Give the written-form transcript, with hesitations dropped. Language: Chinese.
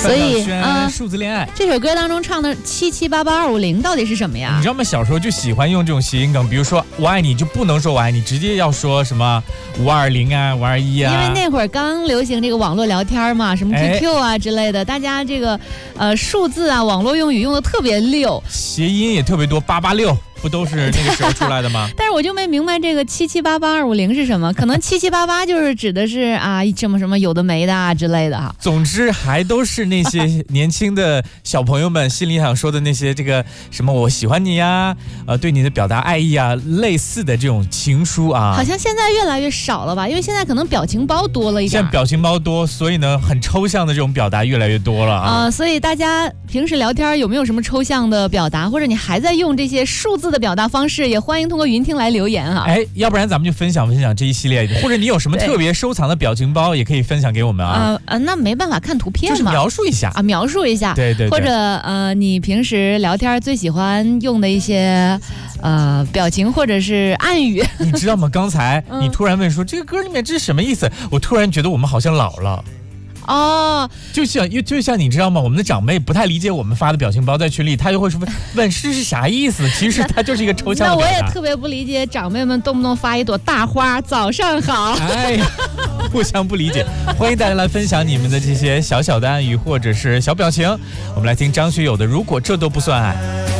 所以数字恋爱这首歌当中唱的7788250到底是什么呀？ 你知道吗？小时候就喜欢用这种谐音梗，比如说我爱你就不能说我爱你，直接要说什么520啊521啊。 因为那会儿刚流行这个网络聊天嘛，什么 QQ 啊之类的，大家这个数字啊网络用语用的特别溜， 谐音也特别多，886不都是那个时候出来的吗？ 但是我就没明白这个7788250是什么，可能7788就是指的是啊什么什么有的没的啊之类的哈。 总之还都是那些年轻的小朋友们心里想说的那些这个什么我喜欢你呀，对你的表达爱意啊，类似的这种情书啊。 好像现在越来越少了吧，因为现在可能表情包多了一点。 现在表情包多，所以呢很抽象的这种表达越来越多了啊。 所以大家平时聊天有没有什么抽象的表达，或者你还在用这些数字的表达方式，也欢迎通过云听来留言哈。 要不然咱们就分享这一系列，或者你有什么特别收藏的表情包，也可以分享给我们啊。 那没办法看图片嘛， 就是描述一下啊，描述一下。 对， 或者你平时聊天最喜欢用的一些表情或者是暗语。 你知道吗？刚才你突然问说这个歌里面这是什么意思，我突然觉得我们好像老了。就像你知道吗？我们的长辈不太理解我们发的表情包在群里，他就会说问这是啥意思？其实它就是一个抽象的表达。 那我也特别不理解长辈们动不动发一朵大花，早上好。 互相不理解。欢迎大家来分享你们的这些小小的暗语或者是小表情。我们来听张学友的《如果这都不算爱》。